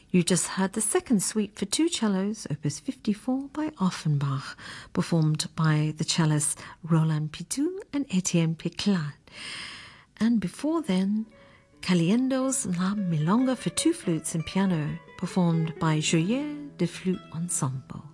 You just heard the second suite for two cellos, opus 54 by Offenbach, performed by the cellists Roland Pitou and Etienne Picard. And before then, Caliendo's La Milonga for two flutes and piano, performed by Joyer de Flute Ensemble.